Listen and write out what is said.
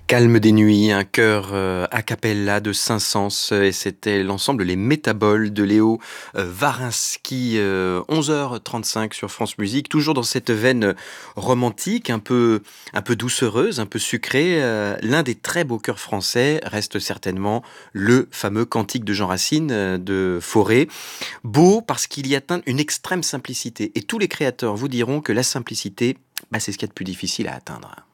Calme des nuits, un chœur a cappella de Saint-Saëns et c'était l'ensemble Les Métaboles de Léo Varinsky, 11h35 sur France Musique, toujours dans cette veine romantique, un peu doucereuse, un peu sucrée. L'un des très beaux chœurs français reste certainement le fameux Cantique de Jean Racine de Fauré. Beau parce qu'il y atteint une extrême simplicité et tous les créateurs vous diront que la simplicité, c'est ce qu'il y a de plus difficile à atteindre.